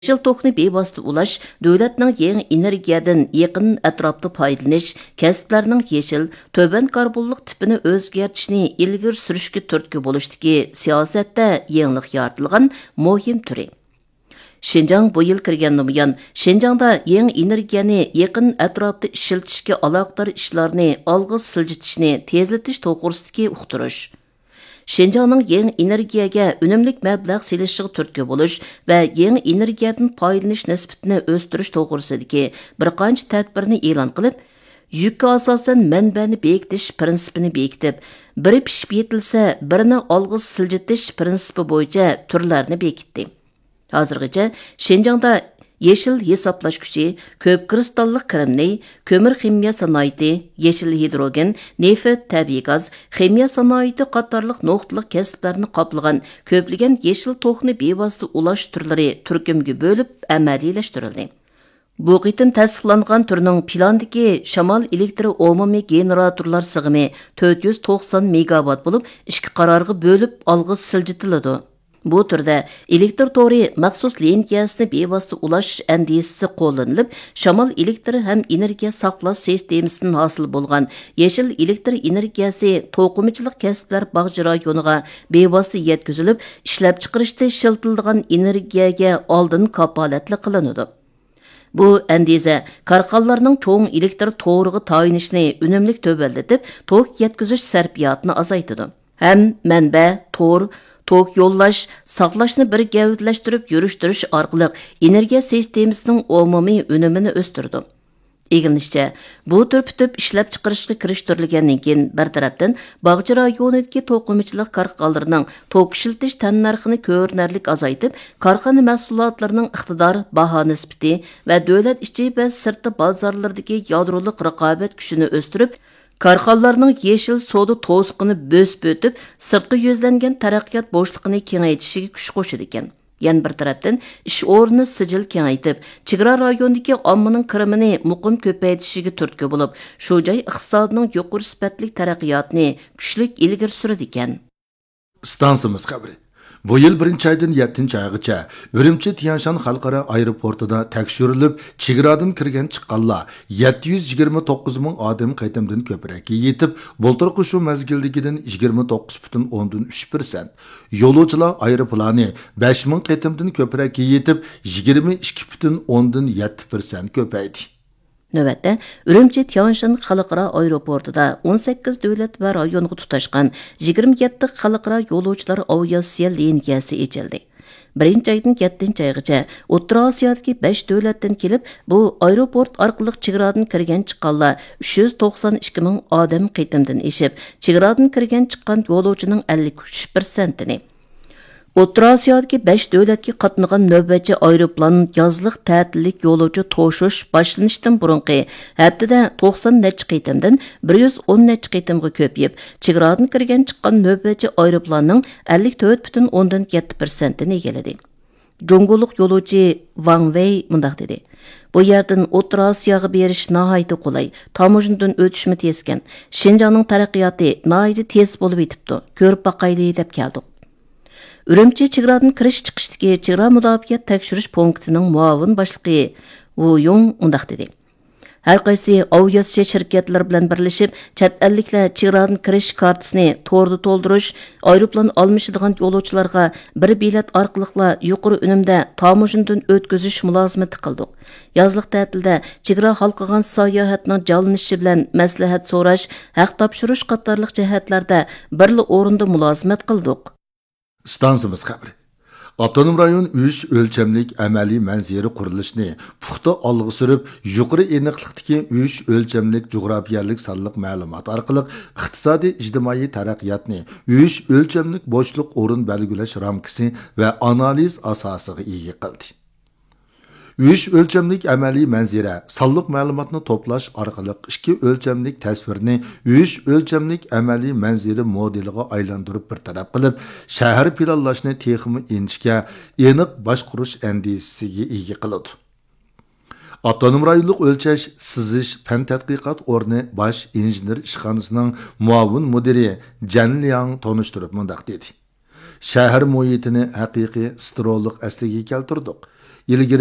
Yeşil tokni bevosita ulash, davlatning yangi energiyadan yaqin atrofda foydalanish, kasblarning yeşil, töban karbonlik tipini o'zgartishni ilgari surishga turtki bo'lishdagi siyosatda yangilik yaratilgan muhim turi. Şinjan bu yıl kirgandan buyon Şinjanda yangi energiyani yaqin atrofda ishlatishga aloqador ishlarni olg'a siljitishni tezlatish to'g'risidagi uqtirish. Şinjanning yangi energiyaga unumli mablag' selishiga turtki bo'lish va yangi energiyadan foydalanish nisbatini o'stirish to'g'risidagi bir qancha tadbirni e'lon qilib, yukka asosan manbani bekitish prinsipini bekitib, biri pishib yetilsa, birini olg'a siljitish prinsipi bo'yicha turlarni bekitdi. Hozirgacha Şinjanda yeşil hesaplash kuchi, ko'p kristallik kirimni, ko'mir ximiya sanoati, yeşil hidrogen, neft, tabiiy gaz, ximiya sanoati qatorliq nuqtaliq kasblarni qoplagan ko'plagan yeşil tokni bevosita ulash turlari turkumga bo'lib amaliylashtirildi. Bu qitim tasdiqlangan turning plandagi shamol elektr umumiy generatorlar sig'imi 490 megawatt bo'lib, ikki qarorga bo'lib olg'a siljitiladi. Bu turda elektr to'ri maxsus liniyasini bevosita ulash andisisi qo'llanilib, shamol elektri ham energiya saqlash sistemasidan hosil bo'lgan yeşil elektr energiyasi to'qimachilik kasblar bog'ji rayoniga bevosita yetkazilib, ishlab chiqarishda ishlatiladigan energiyaga oldin kapolatli qilinadi. Bu andiza korxonalarning cho'ng elektr to'riga tayinishni unumli to'ballatib, tok yetkazish sarfiyatini azaytadi. Ham manba, tok yo'llash, saqlashni bir gavdalashtirib yurishtirish orqali energiya sistemasining umumiy unumini o'stirdi. Egilishicha, bu tür pütüp ishlab chiqarishga kirishtirilgandan keyin bir tarafdan bog'ji rayonidagi to'qimachilik korxonalarining tok ishiltish tannarxini ko'rinarli azaytib, korxona mahsulotlarining iqtidor, baho nisbati va davlat ichi va sirti bozorlardagi yadrolik raqobat kuchini o'stirib, korxonalarning yeşil soda to'siqini bo'sib o'tib, sirtqi yuzlangan taraqqiyot bo'shliqini kengaytishiga kuch qo'shadi ekan. Yan bir tarafdan ish o'rni sijil kengaytib, chegara rayonidagi ommaning kirimini muqim ko'paytishiga turtki bo'lib, shu joy iqtisodining yuqori sifatli taraqqiyotini kuchlik ilgari suradi ekan. Stansimiz xabari. Bu yil 1-oydan 7-oygacha Ürümçi Tiyanshan xalqaro aeroportida tekshirilib, chegaradan kirgan chiqqanlar 729 ming odam qaytamdan ko'proq yetib, bo'ltirqi shu mazgildagidan 29,3%. Yo'lovchilar aeroplani 5 ming qaytamdan ko'proq yetib, 22,7% ko'paydi. Növətdə, Ürümçi Tiyanshan xalqaro aeroportida 18 davlat va rayonga tutashgan 27 xalqaro yo'lovchilar aviatsiya liniyasi ochildi. 1-oydan 7-oygacha O'rta Osiyodagi 5 davlatdan kelib, bu aeroport orqali chegaradan kirgan chiqqanlar 392 ming odam qaytamdan eshib, chegaradan kirgan chiqqan yo'lovchining 53%ni O'rta Osiyodagi 5 davlatga qatnagan navbatchi aeroplan yozliq ta'tillik yo'lovchi to'shish boshlanishdan burunqi haftada 90 necha qitimdan 110 necha qitimga ko'payib, chegaradan kirgan chiqqan navbatchi aeroplanning 54,7%ni egalladi. Jongoliq yo'lovchi Wang Wei mundaq dedi: Bu yerdan O'rta Osiyoga berish nihoyatda qulay, tamojindan o'tishmi tezkan. Şinjanning taraqqiyoti nihoyatda tez bo'lib yetibdi. Ko'rib baqayli deb keldik. Ürümçi chegaradan kirish chiqishdagi chegara mudofaa tekshirish punktining muavin boshlig'i Wu Yong undaq dedi: Har qaysi aviatsiya shirkatlari bilan birlashib, chet elliklar chegaradan kirish kartasini to'g'ri to'ldirish, aeroplan olmishadigan yo'lovchilarga bir bilet orqali yuqori unumda tamojindan o'tkazish mulozimati qildik. Yozliq ta'tilda chegara halqagan sayohatning jonlanishi bilan maslahat so'rash, haq topshirish qatorliq jihatlarda birli o'rinda mulozimat qildik. Stansimiz xabari. Avtonom rayon 3 o'lchamlik amaliy manzara qurilishini puxta olg'a surib, yuqori aniqlikdagi 3 o'lchamlik jug'rafiyalik sonliq ma'lumot orqali iqtisodiy ijtimoiy taraqqiyotni 3 o'lchamlik bo'shliq o'rin belgilash ramkasi va analiz asosiga ega qildi. 3 o'lchamlik amaliy manzara sonliq ma'lumotni to'plash orqali 2 o'lchamlik tasvirni 3 o'lchamlik amaliy manzara modeliga aylantirib bir taraf qilib, shahar planlashni texmi inchga aniq boshqarish andisisiga ega qiladi. Avtonom rayonlik o'lchash sizish fan tadqiqot o'rni bosh injener ishxonasining muavin mudiri Jan Liang tonishtirib mundaq dedi: Shahar muhitini haqiqiy strolliq asliga keltirdik. ilgari